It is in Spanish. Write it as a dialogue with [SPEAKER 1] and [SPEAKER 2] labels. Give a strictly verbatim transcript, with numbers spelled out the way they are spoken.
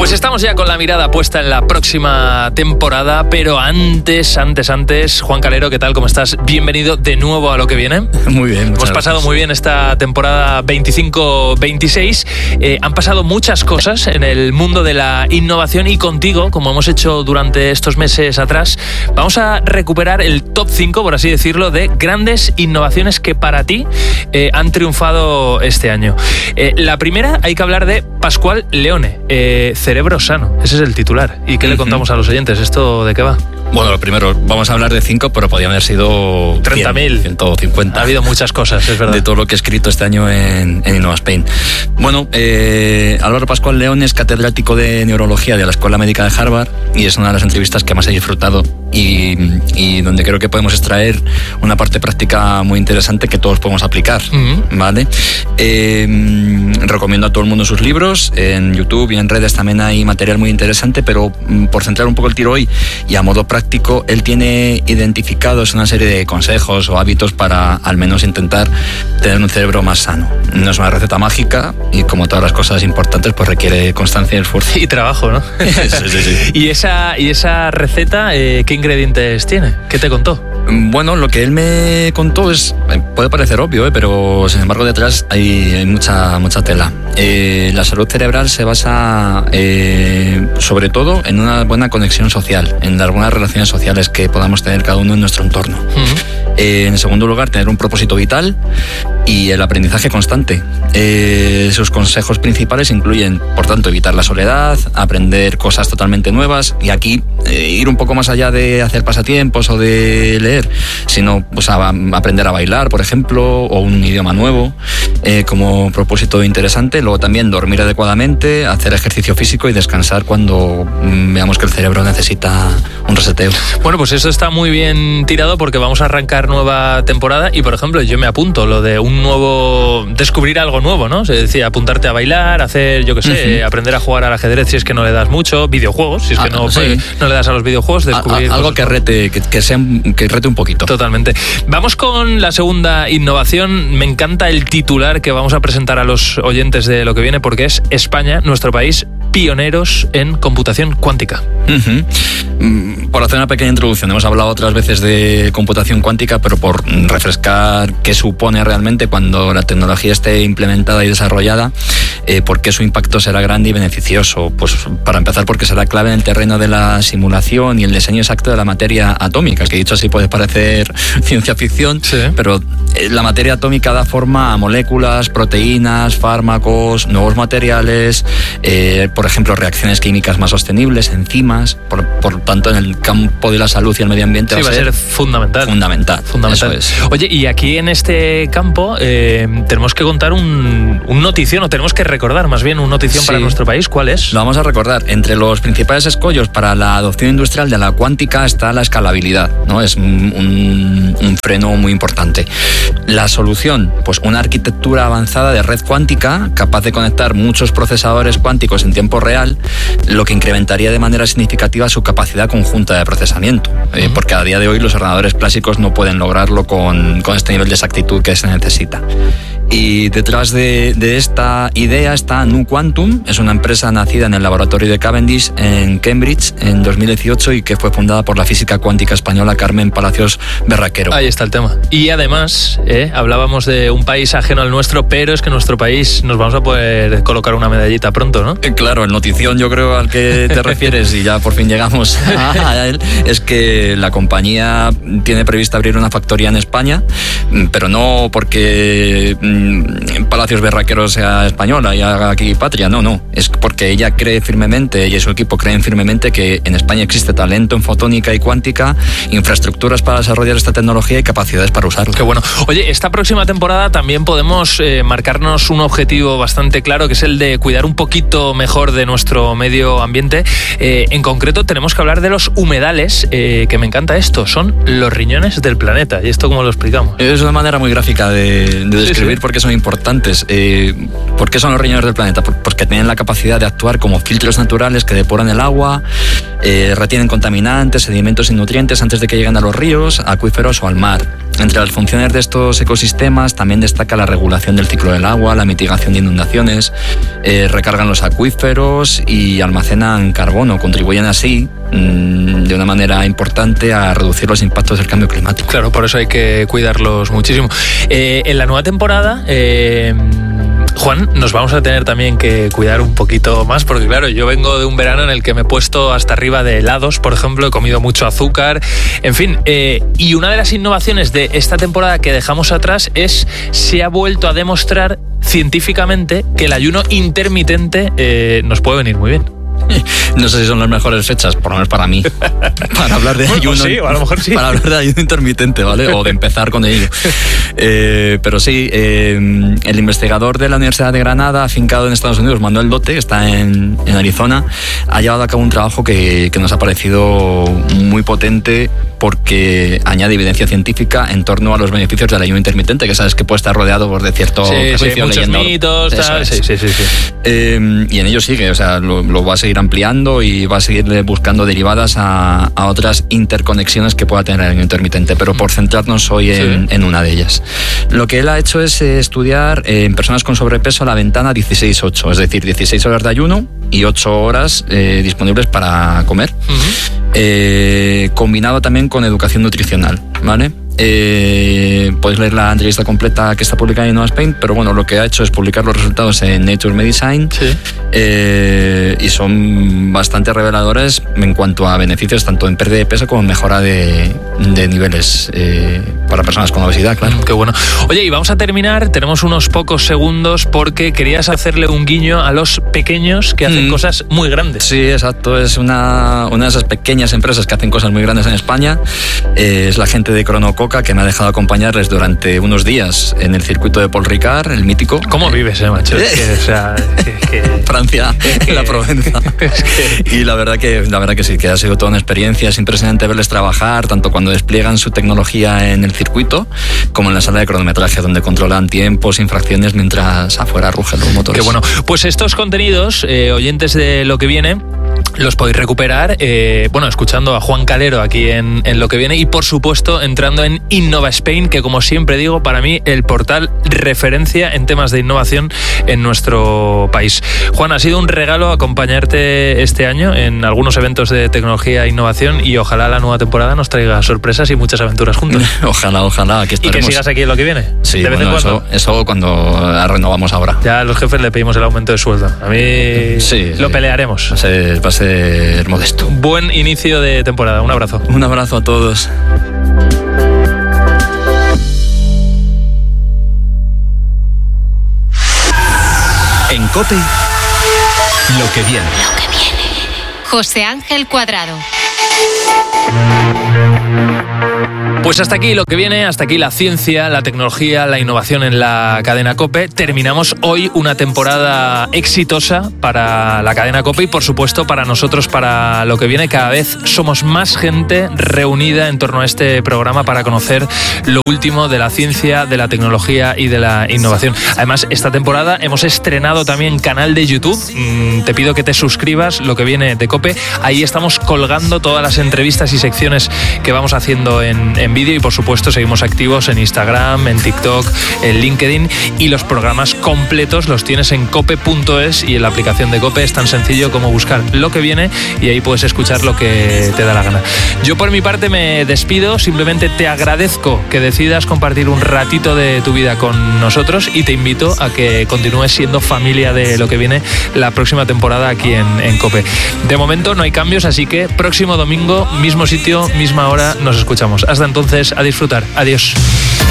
[SPEAKER 1] Pues estamos ya con la mirada puesta en la próxima temporada, pero antes, antes, antes, Juan Calero, ¿qué tal? ¿Cómo estás? Bienvenido de nuevo a Lo que viene.
[SPEAKER 2] Muy bien,
[SPEAKER 1] Hemos pasado
[SPEAKER 2] gracias.
[SPEAKER 1] muy bien esta temporada veinticinco veintiséis. Eh, han pasado muchas cosas en el mundo de la innovación y contigo, como hemos hecho durante estos meses atrás, vamos a recuperar el top cinco, por así decirlo, de grandes innovaciones que para ti eh, han triunfado este año. Eh, la primera, hay que hablar de Pascual Leone, eh, Cerebro Sano. Ese es el titular. ¿Y qué uh-huh. le contamos a los oyentes? ¿Esto de qué va?
[SPEAKER 2] Bueno, lo primero, vamos a hablar de cinco, pero podrían haber sido
[SPEAKER 1] treinta mil,
[SPEAKER 2] ciento cincuenta.
[SPEAKER 1] Ha habido muchas cosas, es verdad.
[SPEAKER 2] De todo lo que he escrito este año en, en InnovaSpain. Bueno, eh, Álvaro Pascual León es catedrático de neurología de la Escuela Médica de Harvard y es una de las entrevistas que más he disfrutado y, y donde creo que podemos extraer una parte práctica muy interesante que todos podemos aplicar, uh-huh. ¿vale? Eh, recomiendo a todo el mundo sus libros. En YouTube y en redes también hay material muy interesante, pero por centrar un poco el tiro hoy y a modo práctico, él tiene identificados una serie de consejos o hábitos para al menos intentar tener un cerebro más sano. No es una receta mágica y, como todas las cosas importantes, pues requiere constancia y esfuerzo.
[SPEAKER 1] Y trabajo, ¿no?
[SPEAKER 2] sí, sí, sí.
[SPEAKER 1] ¿Y esa, y esa receta, eh, qué ingredientes tiene? ¿Qué te contó?
[SPEAKER 2] Bueno, lo que él me contó es, puede parecer obvio, ¿eh? pero sin embargo detrás hay, hay mucha, mucha tela. Eh, la salud cerebral se basa eh, sobre todo en una buena conexión social, en algunas relaciones sociales que podamos tener cada uno en nuestro entorno. Uh-huh. Eh, en segundo lugar, tener un propósito vital y el aprendizaje constante. Eh, sus consejos principales incluyen, por tanto, evitar la soledad, aprender cosas totalmente nuevas y aquí eh, ir un poco más allá de hacer pasatiempos o de leer, sino pues, a, a aprender a bailar, por ejemplo, o un idioma nuevo eh, como propósito interesante. Luego también dormir adecuadamente, hacer ejercicio físico y descansar cuando mm, veamos que el cerebro necesita un reseteo.
[SPEAKER 1] Bueno, pues eso está muy bien tirado porque vamos a arrancar nueva temporada y, por ejemplo, yo me apunto lo de un nuevo, descubrir algo nuevo, ¿no? Se decía apuntarte a bailar, hacer, yo qué sé, uh-huh. aprender a jugar al ajedrez si es que no le das mucho, videojuegos, si es que ah, no, sí. pues, no le das a los videojuegos, descubrir
[SPEAKER 2] a, a, algo que rete, que, que, sea, que rete un poquito.
[SPEAKER 1] Totalmente. Vamos con la segunda innovación. Me encanta el titular que vamos a presentar a los oyentes de Lo que viene porque es España, nuestro país, pioneros en computación cuántica.
[SPEAKER 2] Uh-huh. Por hacer una pequeña introducción, hemos hablado otras veces de computación cuántica, pero por refrescar qué supone realmente cuando la tecnología esté implementada y desarrollada, eh, por qué su impacto será grande y beneficioso. Pues para empezar, porque será clave en el terreno de la simulación y el diseño exacto de la materia atómica, que dicho así puede parecer ciencia ficción, sí. pero la materia atómica da forma a moléculas, proteínas, fármacos, nuevos materiales, eh, por ejemplo, reacciones químicas más sostenibles, enzimas. Por, por tanto, en el campo de la salud y el medio ambiente
[SPEAKER 1] sí,
[SPEAKER 2] va a
[SPEAKER 1] ser,
[SPEAKER 2] ser
[SPEAKER 1] fundamental.
[SPEAKER 2] Fundamental.
[SPEAKER 1] fundamental.
[SPEAKER 2] Eso es.
[SPEAKER 1] Oye, y aquí en este campo eh, tenemos que contar un, un notición, o tenemos que recordar más bien un notición sí. para nuestro país. ¿Cuál es?
[SPEAKER 2] Lo vamos a recordar. Entre los principales escollos para la adopción industrial de la cuántica está la escalabilidad, ¿no? Es un, un, un freno muy importante. La solución, pues una arquitectura avanzada de red cuántica capaz de conectar muchos procesadores cuánticos en tiempo real, lo que incrementaría de manera significativa su capacidad conjunta de procesamiento, uh-huh. eh, porque a día de hoy los ordenadores clásicos no pueden lograrlo con, con este nivel de exactitud que se necesita. Y detrás de, de esta idea está nuQuantum, es una empresa nacida en el laboratorio de Cavendish en Cambridge en dos mil dieciocho y que fue fundada por la física cuántica española Carmen Palacios Berraquero.
[SPEAKER 1] Ahí está el tema. Y además, eh, hablábamos de un país ajeno al nuestro, pero es que en nuestro país nos vamos a poder colocar una medallita pronto, ¿no?
[SPEAKER 2] Eh, claro, el notición yo creo al que te refieres y ya por fin llegamos a él, es que la compañía tiene prevista abrir una factoría en España, pero no porque Palacios Berraquero sea española y haga aquí patria, no, no, es porque ella cree firmemente, ella y su equipo creen firmemente que en España existe talento en fotónica y cuántica, infraestructuras para desarrollar esta tecnología y capacidades para usarla.
[SPEAKER 1] Qué bueno. Oye, esta próxima temporada también podemos eh, marcarnos un objetivo bastante claro, que es el de cuidar un poquito mejor de nuestro medio ambiente. Eh, en concreto tenemos que hablar de los humedales, eh, que me encanta esto, son los riñones del planeta. ¿Y esto cómo lo explicamos?
[SPEAKER 2] Es una manera muy gráfica de, de describir sí, sí. por qué son importantes. Eh, ¿Por qué son los riñones del planeta? Porque tienen la capacidad de actuar como filtros naturales que depuran el agua, eh, retienen contaminantes, sedimentos y nutrientes antes de que lleguen a los ríos, acuíferos o al mar. entre las funciones de estos ecosistemas también destaca la regulación del ciclo del agua, la mitigación de inundaciones, eh, recargan los acuíferos y almacenan carbono, contribuyen así mmm, de una manera importante a reducir los impactos del cambio climático.
[SPEAKER 1] Claro, por eso hay que cuidarlos muchísimo. Eh, en la nueva temporada... Eh... Juan, nos vamos a tener también que cuidar un poquito más porque claro, yo vengo de un verano en el que me he puesto hasta arriba de helados, por ejemplo, he comido mucho azúcar, en fin, eh, y una de las innovaciones de esta temporada que dejamos atrás es, se ha vuelto a demostrar científicamente que el ayuno intermitente eh, nos puede venir muy bien.
[SPEAKER 2] No sé si son las mejores fechas, por lo menos para mí, para hablar de
[SPEAKER 1] bueno,
[SPEAKER 2] ayuno,
[SPEAKER 1] sí, o a lo mejor sí.
[SPEAKER 2] para hablar de ayuno intermitente, ¿vale? O de empezar con ello. Eh, pero sí, eh, el investigador de la Universidad de Granada, afincado en Estados Unidos, Manuel Dote, que está en, en Arizona, ha llevado a cabo un trabajo que, que nos ha parecido muy potente porque añade evidencia científica en torno a los beneficios del ayuno intermitente, que sabes que puede estar rodeado por de cierto
[SPEAKER 1] sí,
[SPEAKER 2] prejuicio,
[SPEAKER 1] sí, muchos
[SPEAKER 2] leyendo.
[SPEAKER 1] mitos, tal,
[SPEAKER 2] es.
[SPEAKER 1] sí, sí, sí, sí.
[SPEAKER 2] Eh, y en ello sigue, o sea, lo, lo va a seguir ampliando y va a seguir buscando derivadas a, a otras interconexiones que pueda tener el ayuno intermitente, pero por centrarnos hoy en, sí. en una de ellas. Lo que él ha hecho es eh, estudiar eh, en personas con sobrepeso la ventana dieciséis ocho, es decir, dieciséis horas de ayuno y ocho horas eh, disponibles para comer, uh-huh. eh, combinado también con educación nutricional, ¿vale? Eh, podéis leer la entrevista completa que está publicada en Innova Spain, pero bueno, lo que ha hecho es publicar los resultados en Nature Medicine, sí. eh, y son bastante reveladores en cuanto a beneficios tanto en pérdida de peso como en mejora de, de niveles eh, para personas con obesidad, claro.
[SPEAKER 1] Qué bueno. Oye, y vamos a terminar, tenemos unos pocos segundos porque querías hacerle un guiño a los pequeños que hacen mm. cosas muy grandes.
[SPEAKER 2] Sí, exacto, es una, una de esas pequeñas empresas que hacen cosas muy grandes en España, eh, es la gente de Cronococa, que me ha dejado acompañarles durante unos días en el circuito de Paul Ricard, el mítico.
[SPEAKER 1] ¿Cómo vives, eh, macho? Es que, o sea, es que...
[SPEAKER 2] Francia, es que... la Provenza. Es que... Y la verdad que la verdad que sí, que ha sido toda una experiencia. Es impresionante verles trabajar, tanto cuando despliegan su tecnología en el circuito, como en la sala de cronometraje, donde controlan tiempos, infracciones, mientras afuera rugen los motores.
[SPEAKER 1] Qué bueno. Pues estos contenidos, eh, oyentes de Lo que Viene, los podéis recuperar, eh, bueno, escuchando a Juan Calero aquí en, en Lo que Viene y, por supuesto, entrando en Innova Spain, que, como siempre digo, para mí el portal referencia en temas de innovación en nuestro país. Juan, ha sido un regalo acompañarte este año en algunos eventos de tecnología e innovación y ojalá la nueva temporada nos traiga sorpresas y muchas aventuras juntos.
[SPEAKER 2] Ojalá, ojalá. Aquí estaremos.
[SPEAKER 1] Y que sigas aquí en Lo que Viene.
[SPEAKER 2] Sí,
[SPEAKER 1] de vez
[SPEAKER 2] bueno,
[SPEAKER 1] en cuando.
[SPEAKER 2] Eso, eso cuando renovamos ahora.
[SPEAKER 1] Ya a los jefes le pedimos el aumento de sueldo. A mí sí, lo sí. pelearemos.
[SPEAKER 2] Va a ser, va a ser modesto.
[SPEAKER 1] Buen inicio de temporada. Un abrazo.
[SPEAKER 2] Un abrazo a todos.
[SPEAKER 3] En COPE, Lo que Viene.
[SPEAKER 4] Lo que viene. José Ángel Cuadrado.
[SPEAKER 1] Pues hasta aquí Lo que Viene, hasta aquí la ciencia, la tecnología, la innovación en la cadena COPE. Terminamos hoy una temporada exitosa para la cadena COPE y, por supuesto, para nosotros, para Lo que Viene. Cada vez somos más gente reunida en torno a este programa para conocer lo último de la ciencia, de la tecnología y de la innovación. Además, esta temporada hemos estrenado también canal de YouTube. Mm, te pido que te suscribas, Lo que Viene de COPE. Ahí estamos colgando todas las entrevistas y secciones que vamos haciendo en, en vídeo y, por supuesto, seguimos activos en Instagram, en TikTok, en LinkedIn, y los programas completos los tienes en cope punto es y en la aplicación de COPE. Es tan sencillo como buscar Lo que Viene y ahí puedes escuchar lo que te da la gana. Yo, por mi parte, me despido. Simplemente te agradezco que decidas compartir un ratito de tu vida con nosotros y te invito a que continúes siendo familia de Lo que Viene la próxima temporada aquí en, en COPE. De momento no hay cambios, así que próximo domingo, mismo sitio, misma hora, nos escuchamos. Hasta entonces, a disfrutar. Adiós.